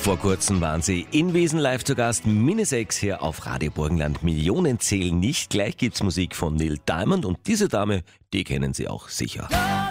Vor kurzem waren sie in Wiesn live zu Gast. Mini6 hier auf Radio Burgenland. Millionen zählen nicht. Gleich gibt's Musik von Neil Diamond und diese Dame, die kennen Sie auch sicher.